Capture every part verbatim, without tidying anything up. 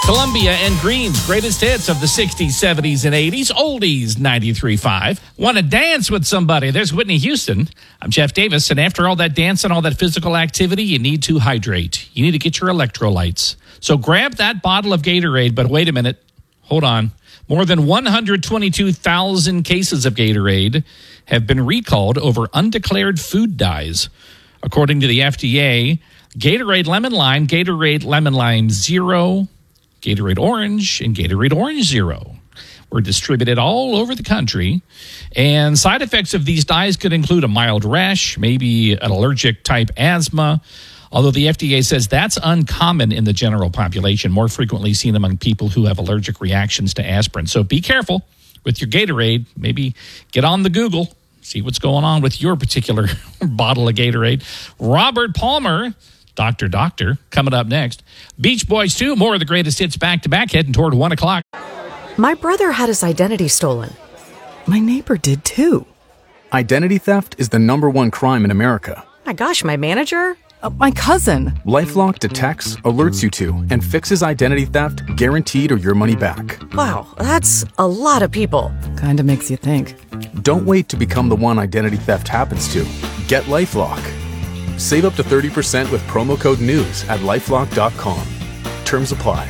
Columbia and Green's greatest hits of the sixties, seventies, and eighties. Oldies ninety-three point five. Want to dance with somebody? There's Whitney Houston. I'm Jeff Davis, and after all that dancing, all that physical activity, you need to hydrate. You need to get your electrolytes. So grab that bottle of Gatorade, but wait a minute. Hold on. More than one hundred twenty-two thousand cases of Gatorade have been recalled over undeclared food dyes. According to the F D A, Gatorade Lemon Lime, Gatorade Lemon Lime Zero, Gatorade Orange, and Gatorade Orange Zero were distributed all over the country. And side effects of these dyes could include a mild rash, maybe an allergic type asthma, although the F D A says that's uncommon in the general population, more frequently seen among people who have allergic reactions to aspirin. So be careful with your Gatorade. Maybe get on the Google, see what's going on with your particular bottle of Gatorade. Robert Palmer, Doctor Doctor, coming up next. Beach Boys two, more of the greatest hits back-to-back, heading toward one o'clock. My brother had his identity stolen. My neighbor did too. Identity theft is the number one crime in America. My gosh, my manager? Uh, my cousin. LifeLock detects, alerts you to, and fixes identity theft guaranteed or your money back. Wow, that's a lot of people. Kinda makes you think. Don't wait to become the one identity theft happens to. Get LifeLock. Save up to thirty percent with promo code NEWS at lifelock dot com. Terms apply.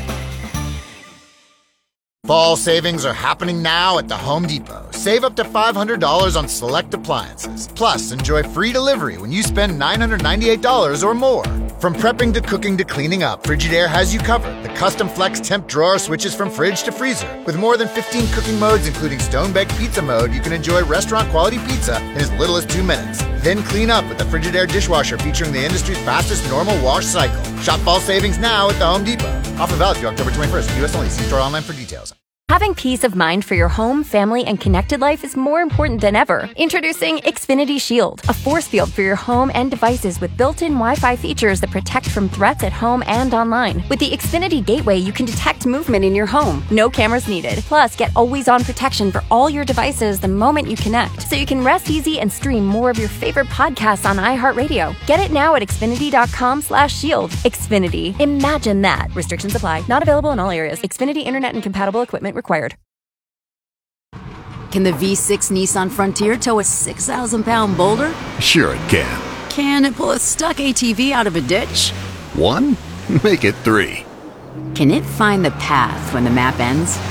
Fall savings are happening now at the Home Depot. Save up to five hundred dollars on select appliances. Plus, enjoy free delivery when you spend nine hundred ninety-eight dollars or more. From prepping to cooking to cleaning up, Frigidaire has you covered. The custom flex temp drawer switches from fridge to freezer. With more than fifteen cooking modes, including stone-baked pizza mode, you can enjoy restaurant-quality pizza in as little as two minutes. Then clean up with the Frigidaire dishwasher featuring the industry's fastest normal wash cycle. Shop fall savings now at the Home Depot. Offer valid through October twenty-first. U S only. See store online for details. Having peace of mind for your home, family, and connected life is more important than ever. Introducing Xfinity Shield, a force field for your home and devices with built-in Wi-Fi features that protect from threats at home and online. With the Xfinity Gateway, you can detect movement in your home. No cameras needed. Plus, get always-on protection for all your devices the moment you connect, so you can rest easy and stream more of your favorite podcasts on iHeartRadio. Get it now at xfinity.com slash shield. Xfinity. Imagine that. Restrictions apply. Not available in all areas. Xfinity Internet and compatible equipment required. Can the V six Nissan Frontier tow a six thousand pound boulder? Sure it can. Can it pull a stuck A T V out of a ditch? One? Make it three. Can it find the path when the map ends?